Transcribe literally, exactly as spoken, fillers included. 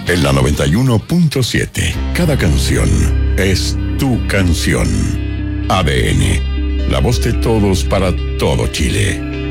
En la noventa y uno punto siete, cada canción es tu canción. A D N, la voz de todos para todo Chile.